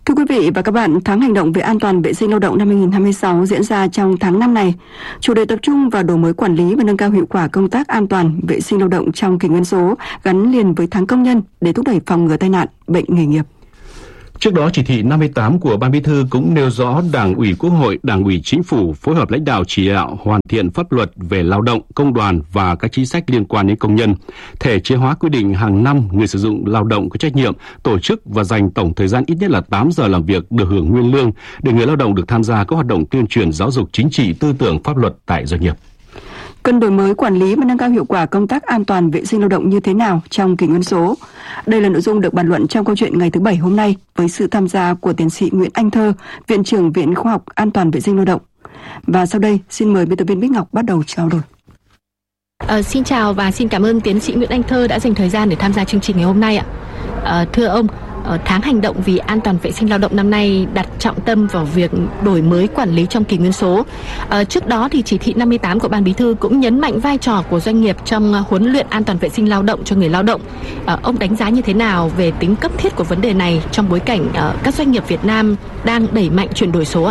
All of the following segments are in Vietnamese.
Thưa quý vị và các bạn, tháng hành động về an toàn vệ sinh lao động năm 2026 diễn ra trong tháng 5 này. Chủ đề tập trung vào đổi mới quản lý và nâng cao hiệu quả công tác an toàn vệ sinh lao động trong kỷ nguyên số, gắn liền với tháng công nhân để thúc đẩy phòng ngừa tai nạn, bệnh nghề nghiệp. Trước đó, chỉ thị 58 của Ban Bí thư cũng nêu rõ Đảng ủy Quốc hội, Đảng ủy Chính phủ phối hợp lãnh đạo chỉ đạo hoàn thiện pháp luật về lao động, công đoàn và các chính sách liên quan đến công nhân, thể chế hóa quy định hàng năm người sử dụng lao động có trách nhiệm tổ chức và dành tổng thời gian ít nhất là 8 giờ làm việc được hưởng nguyên lương để người lao động được tham gia các hoạt động tuyên truyền giáo dục chính trị, tư tưởng pháp luật tại doanh nghiệp. Cần đổi mới quản lý và nâng cao hiệu quả công tác an toàn vệ sinh lao động như thế nào trong kỷ nguyên số? Đây là nội dung được bàn luận trong câu chuyện ngày thứ Bảy hôm nay với sự tham gia của tiến sĩ Nguyễn Anh Thơ, Viện trưởng Viện Khoa học An toàn vệ sinh lao động. Và sau đây, xin mời biên tập viên Bích Ngọc bắt đầu trao đổi. Xin chào và xin cảm ơn tiến sĩ Nguyễn Anh Thơ đã dành thời gian để tham gia chương trình ngày hôm nay ạ. Thưa ông, tháng hành động vì an toàn vệ sinh lao động năm nay đặt trọng tâm vào việc đổi mới quản lý trong kỷ nguyên số. Trước đó thì chỉ thị 58 của Ban Bí thư cũng nhấn mạnh vai trò của doanh nghiệp trong huấn luyện an toàn vệ sinh lao động cho người lao động. Ông đánh giá như thế nào về tính cấp thiết của vấn đề này trong bối cảnh các doanh nghiệp Việt Nam đang đẩy mạnh chuyển đổi số ạ?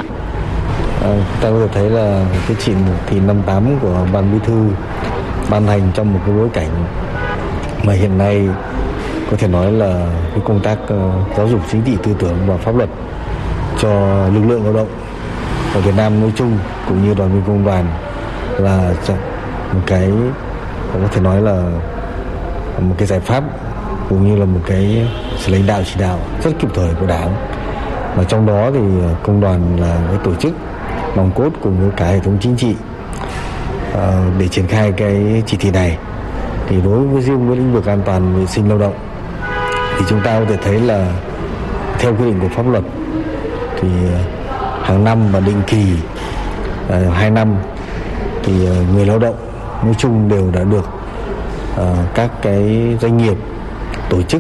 Ta có thể thấy là cái chỉ thị 58 của Ban Bí thư ban hành trong một cái bối cảnh mà hiện nay có thể nói là cái công tác giáo dục chính trị tư tưởng và pháp luật cho lực lượng lao động ở Việt Nam nói chung cũng như đoàn viên công đoàn là một cái có thể nói là một cái giải pháp cũng như là một cái sự lãnh đạo chỉ đạo rất kịp thời của Đảng, mà trong đó thì công đoàn là cái tổ chức nòng cốt cùng với cả hệ thống chính trị để triển khai cái chỉ thị này. Thì đối với riêng với lĩnh vực an toàn vệ sinh lao động thì chúng ta có thể thấy là theo quy định của pháp luật thì hàng năm và định kỳ 2 năm thì người lao động nói chung đều đã được các cái doanh nghiệp tổ chức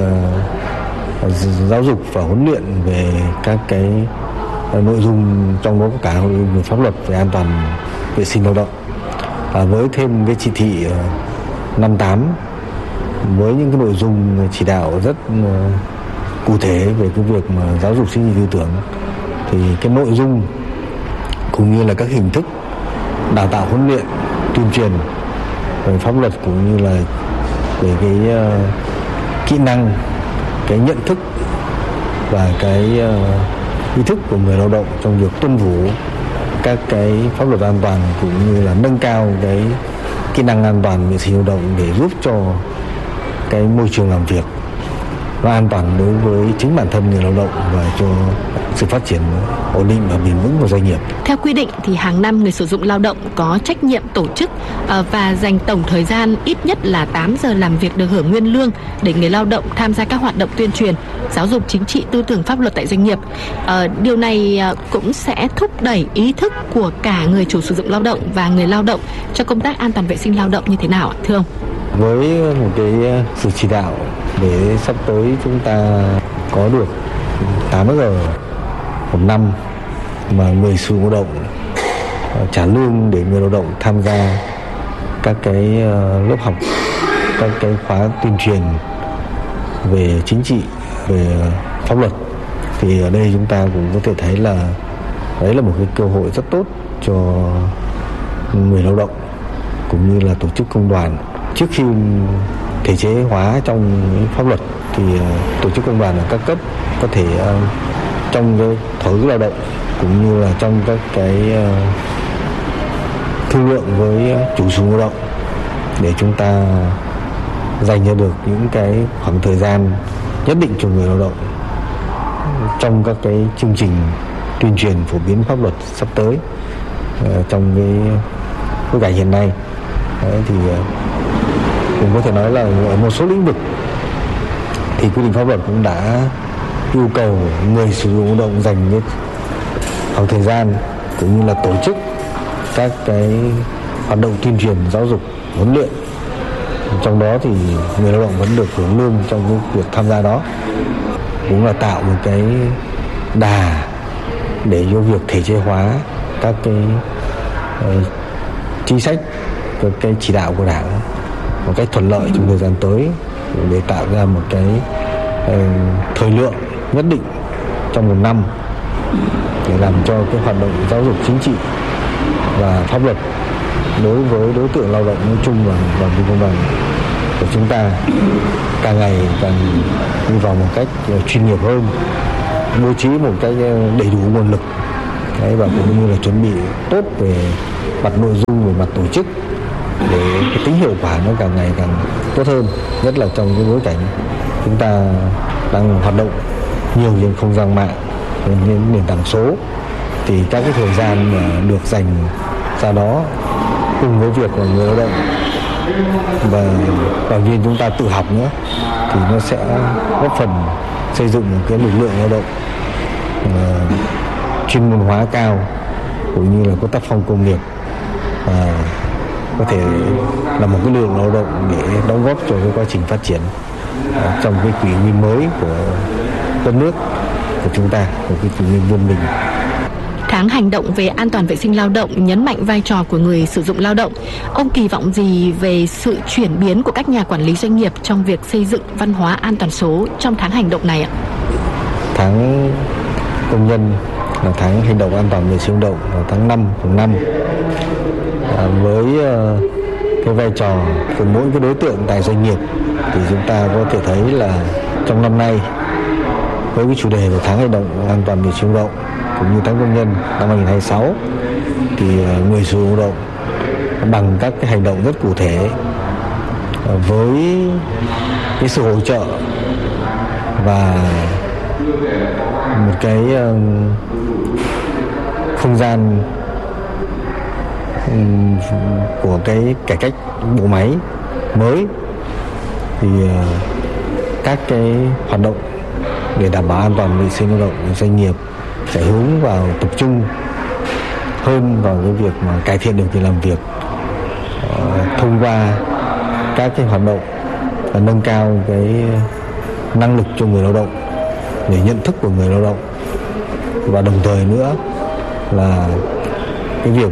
giáo dục và huấn luyện về các cái nội dung, trong đó có cả nội dung về pháp luật về an toàn vệ sinh lao động. Với thêm cái chỉ thị 58 với những cái nội dung chỉ đạo rất cụ thể về cái việc mà giáo dục chính trị tư tưởng, thì cái nội dung cũng như là các hình thức đào tạo huấn luyện tuyên truyền về pháp luật cũng như là về cái kỹ năng, cái nhận thức và cái ý thức của người lao động trong việc tuân thủ các cái pháp luật an toàn cũng như là nâng cao cái kỹ năng an toàn vệ sinh lao động để giúp cho cái môi trường làm việc nó an toàn đối với chính bản thân người lao động và cho sự phát triển ổn định và bền vững của doanh nghiệp. Theo quy định thì hàng năm người sử dụng lao động có trách nhiệm tổ chức và dành tổng thời gian ít nhất là 8 giờ làm việc được hưởng nguyên lương để người lao động tham gia các hoạt động tuyên truyền, giáo dục chính trị, tư tưởng pháp luật tại doanh nghiệp. Điều này cũng sẽ thúc đẩy ý thức của cả người chủ sử dụng lao động và người lao động cho công tác an toàn vệ sinh lao động như thế nào ạ, thưa ông? Với một cái sự chỉ đạo để sắp tới chúng ta có được 8 giờ một năm mà người sử dụng lao động trả lương để người lao động tham gia các cái lớp học, các cái khóa tuyên truyền về chính trị, về pháp luật, thì ở đây chúng ta cũng có thể thấy là đấy là một cái cơ hội rất tốt cho người lao động cũng như là tổ chức công đoàn. Trước khi thể chế hóa trong pháp luật thì tổ chức công đoàn ở các cấp có thể trong cái thỏa ước lao động cũng như là trong các cái thương lượng với chủ sử dụng lao động để chúng ta dành cho được những cái khoảng thời gian nhất định cho người lao động trong các cái chương trình tuyên truyền phổ biến pháp luật sắp tới trong cái bối cảnh hiện nay. Đấy, thì cũng có thể nói là ở một số lĩnh vực thì quy định pháp luật cũng đã yêu cầu người sử dụng lao động dành cái khoảng thời gian cũng như là tổ chức các cái hoạt động tuyên truyền, giáo dục, huấn luyện. Trong đó thì người lao động vẫn được hưởng lương trong cái việc tham gia đó, cũng là tạo một cái đà để cho việc thể chế hóa các cái chính sách, các cái chỉ đạo của Đảng một cách thuận lợi trong thời gian tới, để tạo ra một cái thời lượng nhất định trong một năm để làm cho cái hoạt động giáo dục chính trị và pháp luật đối với đối tượng lao động nói chung và đoàn viên công đoàn của chúng ta càng ngày càng đi vào một cách chuyên nghiệp hơn, bố trí một cách đầy đủ nguồn lực và cũng như là chuẩn bị tốt về mặt nội dung, về mặt tổ chức để cái tính hiệu quả nó càng ngày càng tốt hơn, nhất là trong cái bối cảnh chúng ta đang hoạt động nhiều trên không gian mạng, trên nền tảng số, thì các cái thời gian mà được dành ra đó cùng với việc là người lao động và đoàn viên chúng ta tự học nữa thì nó sẽ góp phần xây dựng một cái lực lượng lao động chuyên môn hóa cao cũng như là có tác phong công nghiệp, có thể là một cái lực lượng lao động để đóng góp cho cái quá trình phát triển trong cái kỷ nguyên mới của đất nước của chúng ta, của cái kỷ nguyên vươn mình. Tháng hành động về an toàn vệ sinh lao động nhấn mạnh vai trò của người sử dụng lao động. Ông kỳ vọng gì về sự chuyển biến của các nhà quản lý doanh nghiệp trong việc xây dựng văn hóa an toàn số trong tháng hành động này ạ? Tháng công nhân là tháng hành động an toàn vệ sinh lao động vào tháng 5 hàng năm. Với cái vai trò của mỗi cái đối tượng tại doanh nghiệp thì chúng ta có thể thấy là trong năm nay với cái chủ đề của tháng hành động an toàn vệ sinh lao động cũng như tháng công nhân năm 2026 thì người sử dụng lao động bằng các cái hành động rất cụ thể với cái sự hỗ trợ và một cái không gian của cái cải cách bộ máy mới thì các cái hoạt động để đảm bảo an toàn vệ sinh lao động của doanh nghiệp sẽ hướng vào tập trung hơn vào cái việc mà cải thiện điều kiện làm việc thông qua các cái hoạt động và nâng cao cái năng lực cho người lao động, để nhận thức của người lao động, và đồng thời nữa là cái việc